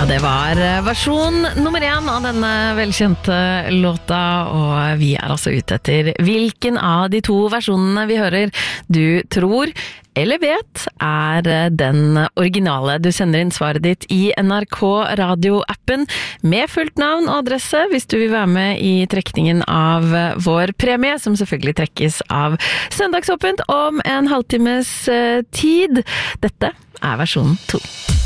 Det var versjon nummer 1 av denne velkjente låta, og vi altså ute etter hvilken av de 2 versjonene vi hører du tror eller vet den originale. Du sender inn svaret ditt i NRK Radio-appen med fullt navn og adresse hvis du vil være med i trekningen av vår premie, som selvfølgelig trekkes av Søndagsåpent om en halvtimes tid. Dette versjon 2.